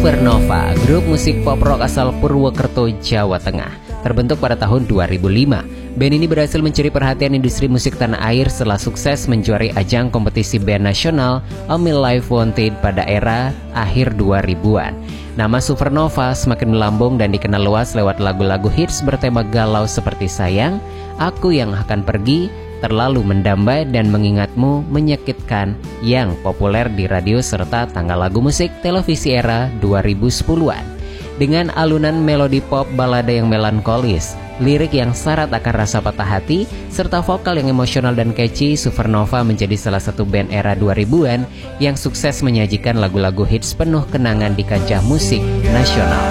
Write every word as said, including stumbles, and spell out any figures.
Supernova, grup musik pop rock asal Purwokerto, Jawa Tengah. Terbentuk pada tahun dua ribu lima, band ini berhasil mencuri perhatian industri musik tanah air setelah sukses menjuarai ajang kompetisi band nasional Amil Live Wanted pada era akhir dua ribuan. Nama Supernova semakin melambung dan dikenal luas lewat lagu-lagu hits bertema galau seperti Sayang, Aku Yang Akan Pergi, Terlalu Mendamba, dan Mengingatmu Menyakitkan yang populer di radio serta tanggal lagu musik televisi era dua ribu sepuluhan. Dengan alunan melodi pop balada yang melankolis, lirik yang syarat akan rasa patah hati, serta vokal yang emosional dan catchy, Supernova menjadi salah satu band era dua ribuan yang sukses menyajikan lagu-lagu hits penuh kenangan di kancah musik nasional.